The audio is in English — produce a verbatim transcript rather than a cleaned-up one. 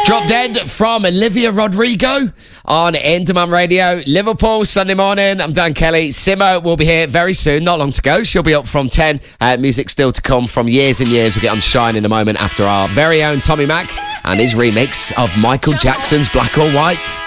Drop Dead from Olivia Rodrigo on Endemol Radio. Liverpool, Sunday morning. I'm Dan Kelly. Simo will be here very soon. Not long to go. She'll be up from ten. Uh, music still to come from years and years. We'll get on Shine in a moment after our very own Tommy Mac and his remix of Michael Jackson's Black or White.